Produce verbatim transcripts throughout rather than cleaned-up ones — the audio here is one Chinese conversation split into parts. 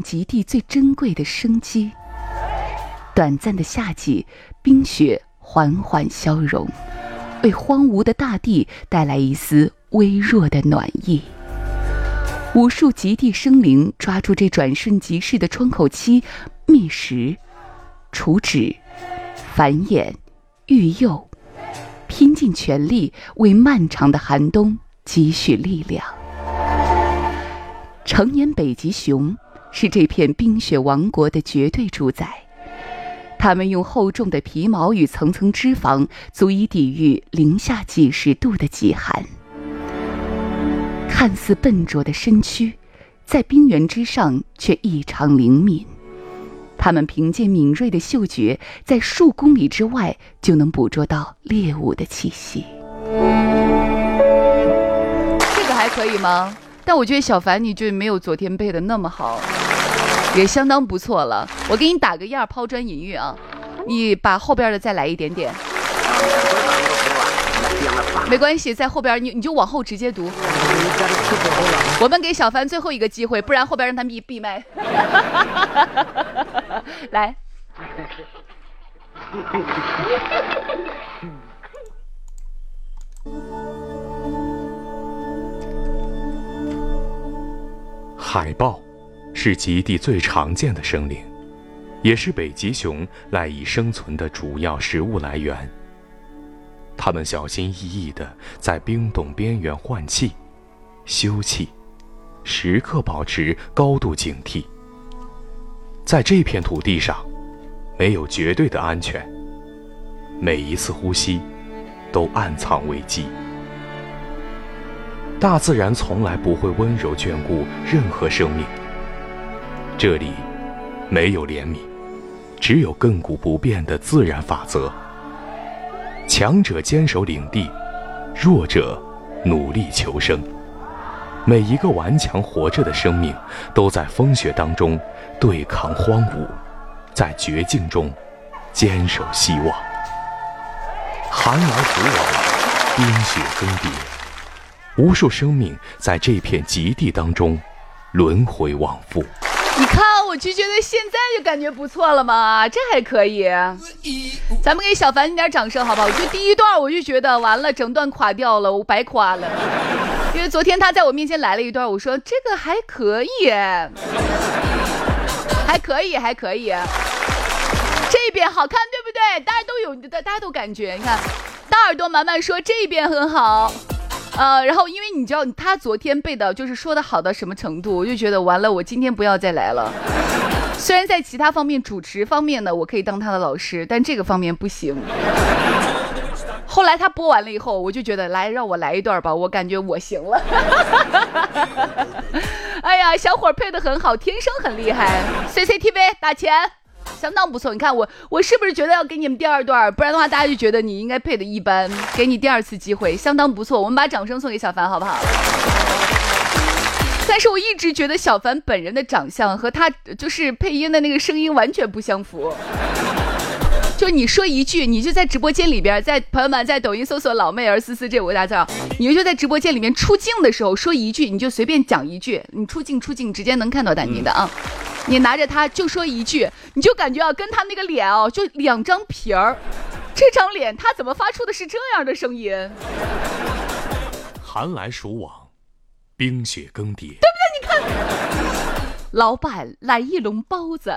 极地最珍贵的生机。短暂的夏季，冰雪缓缓消融，为荒芜的大地带来一丝微弱的暖意。无数极地生灵抓住这转瞬即逝的窗口期，觅食、除脂、繁衍、育幼，拼尽全力为漫长的寒冬积蓄力量。成年北极熊是这片冰雪王国的绝对主宰，它们用厚重的皮毛与层层脂肪足以抵御零下几十度的极寒。看似笨拙的身躯，在冰原之上却异常灵敏。它们凭借敏锐的嗅觉，在数公里之外就能捕捉到猎物的气息。这个还可以吗？但我觉得小凡你就没有昨天配的那么好，也相当不错了。我给你打个样，抛砖引玉啊，你把后边的再来一点点。没关系，在后边你你就往后直接读。我们给小凡最后一个机会，不然后边让他闭闭麦。来。 海豹是极地最常见的生灵，也是北极熊赖以生存的主要食物来源。它们小心翼翼地在冰冻边缘换气、休憩，时刻保持高度警惕。在这片土地上，没有绝对的安全，每一次呼吸都暗藏危机。大自然从来不会温柔眷顾任何生命，这里没有怜悯，只有亘古不变的自然法则。强者坚守领地，弱者努力求生。每一个顽强活着的生命都在风雪当中对抗荒芜，在绝境中坚守希望。寒来暑往，冰雪更迭，无数生命在这片极地当中轮回往复。 你看，我就觉得现在就感觉不错了嘛，这还可以。咱们给小凡一点掌声好不好？我觉得第一段我就觉得完了，整段垮掉了，我白夸了。因为昨天他在我面前来了一段，我说这个还可以，还可以，还可以。这边好看，对不对？大家都有，大家都感觉。你看，大耳朵满满说这边很好。呃，然后因为你知道他昨天背的就是说的好到什么程度，我就觉得完了，我今天不要再来了。虽然在其他方面主持方面呢我可以当他的老师，但这个方面不行。后来他播完了以后，我就觉得来让我来一段吧，我感觉我行了。哎呀，小伙配得很好，天生很厉害。 C C T V 打钱相当不错，你看我我是不是觉得要给你们第二段，不然的话大家就觉得你应该配的一般，给你第二次机会，相当不错。我们把掌声送给小凡好不好？但是我一直觉得小凡本人的长相和他就是配音的那个声音完全不相符。就你说一句，你就在直播间里边，在朋友们在抖音搜索老妹儿思思这五个大字，你就在直播间里面出镜的时候说一句，你就随便讲一句，你出镜出镜直接能看到的你的啊。你拿着它就说一句，你就感觉啊，跟他那个脸哦，就两张皮儿，这张脸他怎么发出的是这样的声音？ 寒来暑往，冰雪更迭， 对不对？你看，老板来一笼包子。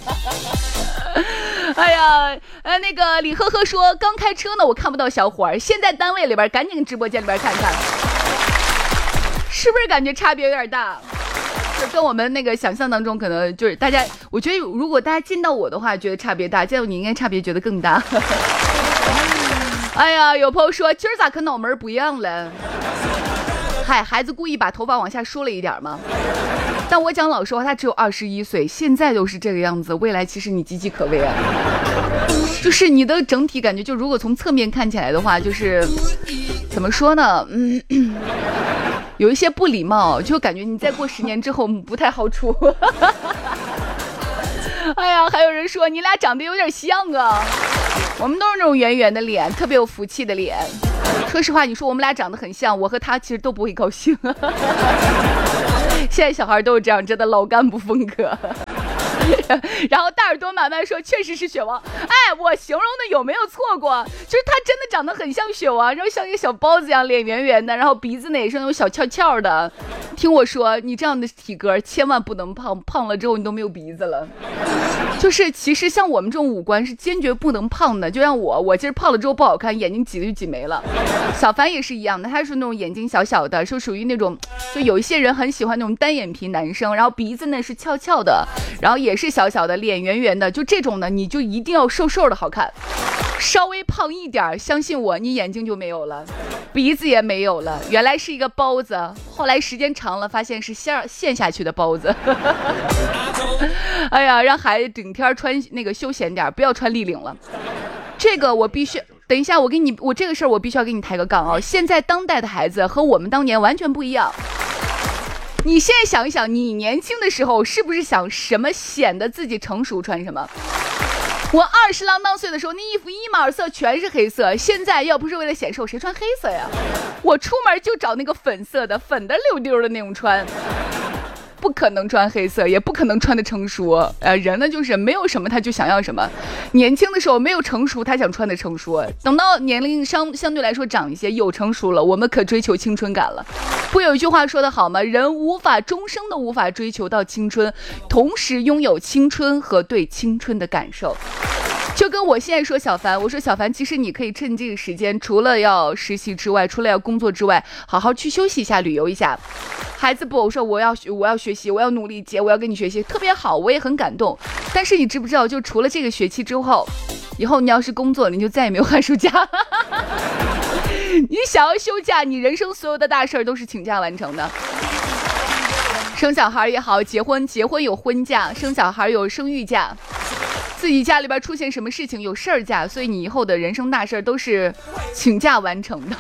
哎呀，呃，那个李呵呵说刚开车呢，我看不到小伙儿，现在单位里边赶紧直播间里边看看，是不是感觉差别有点大？就跟我们那个想象当中，可能就是大家，我觉得如果大家见到我的话，觉得差别大；见到你应该差别觉得更大。哎呀，有朋友说今儿咋跟脑门不一样了？嗨，孩子故意把头发往下梳了一点吗？但我讲老实话，他只有二十一岁，现在都是这个样子，未来其实你岌岌可危啊。就是你的整体感觉，就如果从侧面看起来的话，就是怎么说呢？嗯。有一些不礼貌，就感觉你再过十年之后不太好处。哎呀，还有人说你俩长得有点像啊，我们都是那种圆圆的脸，特别有福气的脸。说实话，你说我们俩长得很像，我和他其实都不会高兴。现在小孩都是这样，真的老干部风格。 然后大耳朵慢慢说确实是雪王。哎，我形容的有没有错过？就是他真的长得很像雪王，然后像一个小包子一样，脸圆圆的，然后鼻子呢也是那种小翘翘的。听我说，你这样的体格千万不能胖，胖了之后你都没有鼻子了。就是其实像我们这种五官是坚决不能胖的，就像我我其实胖了之后不好看，眼睛挤了就挤没了。小凡也是一样的，他是那种眼睛小小的，是属于那种就有一些人很喜欢那种单眼皮男生，然后鼻子呢是翘翘的，然后也是小小的，脸圆圆的，就这种呢你就一定要瘦瘦的好看。稍微胖一点，相信我，你眼睛就没有了，鼻子也没有了，原来是一个包子，后来时间长了发现是陷陷下去的包子。哎呀，让孩子整天穿那个休闲点，不要穿立领了。这个我必须等一下，我给你，我这个事儿我必须要给你抬个杠啊！现在当代的孩子和我们当年完全不一样。你现在想一想，你年轻的时候是不是想什么显得自己成熟穿什么？我二十郎当岁的时候，那衣服一码色全是黑色。现在要不是为了显瘦，谁穿黑色呀？我出门就找那个粉色的，粉的溜溜的那种穿。不可能穿黑色，也不可能穿的成熟。呃，人呢就是没有什么他就想要什么。年轻的时候没有成熟，他想穿的成熟。等到年龄相相对来说长一些，有成熟了，我们可追求青春感了。不有一句话说得好吗？人无法终生的无法追求到青春，同时拥有青春和对青春的感受。就跟我现在说小凡，我说小凡，其实你可以趁这个时间，除了要实习之外，除了要工作之外，好好去休息一下，旅游一下。孩子不，我说我要我要学习，我要努力姐，我要跟你学习，特别好，我也很感动。但是你知不知道，就除了这个学期之后，以后你要是工作，你就再也没有寒暑假。你想要休假，你人生所有的大事都是请假完成的。生小孩也好，结婚结婚有婚假，生小孩有生育假。自己家里边出现什么事情有事儿假，所以你以后的人生大事都是请假完成的。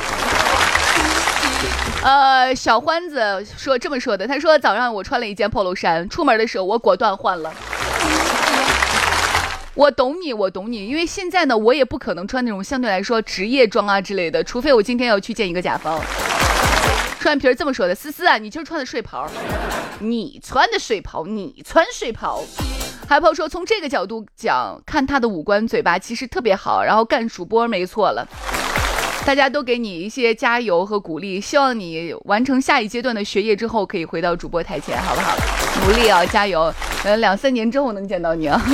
呃，小欢子说这么说的，他说早上我穿了一件 polo 衫，出门的时候我果断换了。我懂你，我懂你，因为现在呢，我也不可能穿那种相对来说职业装啊之类的，除非我今天要去见一个甲方。穿皮儿这么说的，思思啊，你今儿穿的睡袍，你穿的睡袍，你穿睡袍。还有朋友说，从这个角度讲，看他的五官嘴巴其实特别好，然后干主播没错了。大家都给你一些加油和鼓励，希望你完成下一阶段的学业之后，可以回到主播台前，好不好？努力啊，加油！呃，两三年之后能见到你啊。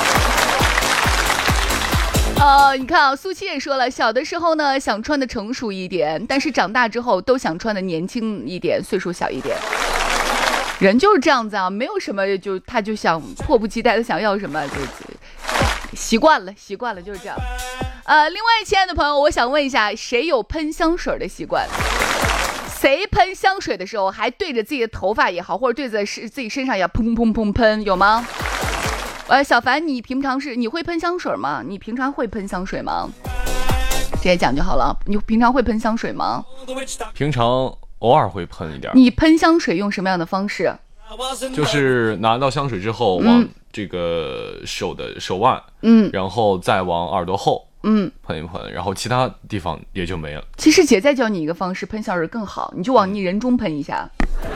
呃，你看啊，苏七也说了，小的时候呢想穿的成熟一点，但是长大之后都想穿的年轻一点，岁数小一点。人就是这样子啊，没有什么就他就想迫不及待的想要什么，就习惯了，习惯了就是这样。呃，另外，亲爱的朋友，我想问一下，谁有喷香水的习惯？谁喷香水的时候还对着自己的头发也好，或者对着自己身上也砰砰砰喷，有吗？呃，小凡，你平常是你会喷香水吗？你平常会喷香水吗？直接讲就好了。你平常会喷香水吗？ 平常偶尔会喷一点。 你喷香水用什么样的方式？ 就是拿到香水之后，往这个手的手腕，嗯，然后再往耳朵后，嗯，喷一喷，然后其他地方也就没了。 其实姐再教你一个方式，喷香水更好，你就往你人中喷一下。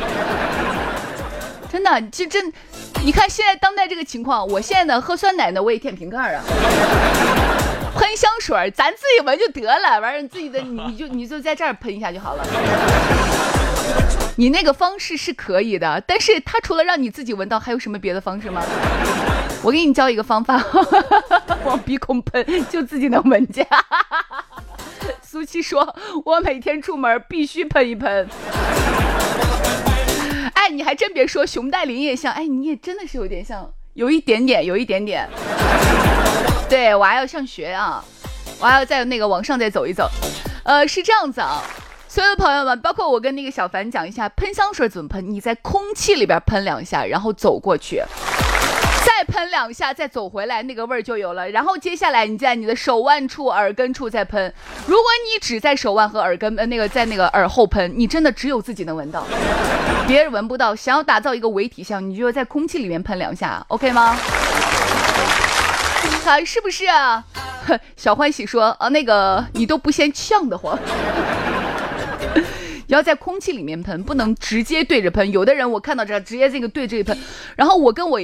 真的，就真，你看现在当代这个情况，我现在呢喝酸奶呢，我也舔瓶盖啊。喷香水，咱自己闻就得了，完了自己的你你就你就在这儿喷一下就好了。你那个方式是可以的，但是它除了让你自己闻到，还有什么别的方式吗？我给你教一个方法，往鼻孔喷，就自己能闻见。苏七说，我每天出门必须喷一喷。哎，你还真别说，熊黛林也像，哎，你也真的是有点像，有一点点，有一点点。对，我还要上学啊，我还要在那个往上再走一走。呃，是这样子啊。所有的朋友们，包括我跟那个小凡讲一下喷香水怎么喷。你在空气里边喷两下，然后走过去，再喷两下，再走回来，那个味儿就有了。然后接下来你在你的手腕处、耳根处再喷。如果你只在手腕和耳根，呃，那个在那个耳后喷，你真的只有自己能闻到，别人闻不到。想要打造一个伪体像，你就在空气里面喷两下 ，OK 吗？啊，是不是啊？小欢喜说，啊，那个你都不嫌呛得慌。要在空气里面喷，不能直接对着喷。有的人我看到这直接这个对着喷，然后我跟我